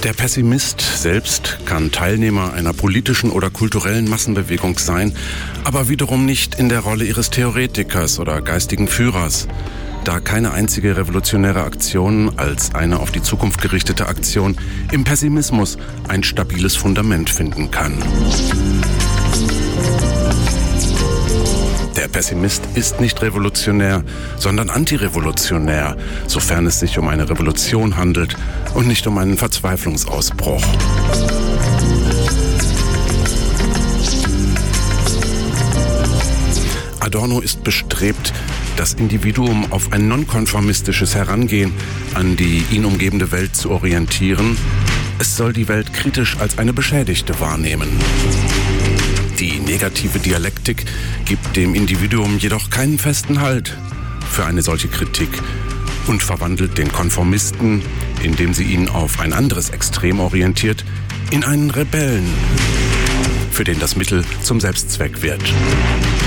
Der Pessimist selbst kann Teilnehmer einer politischen oder kulturellen Massenbewegung sein, aber wiederum nicht in der Rolle ihres Theoretikers oder geistigen Führers, da keine einzige revolutionäre Aktion als eine auf die Zukunft gerichtete Aktion im Pessimismus ein stabiles Fundament finden kann. Der Pessimist ist nicht revolutionär, sondern antirevolutionär, sofern es sich um eine Revolution handelt und nicht um einen Verzweiflungsausbruch. Adorno ist bestrebt, das Individuum auf ein nonkonformistisches Herangehen an die ihn umgebende Welt zu orientieren. Es soll die Welt kritisch als eine beschädigte wahrnehmen. Die negative Dialektik gibt dem Individuum jedoch keinen festen Halt für eine solche Kritik und verwandelt den Konformisten, indem sie ihn auf ein anderes Extrem orientiert, in einen Rebellen, für den das Mittel zum Selbstzweck wird.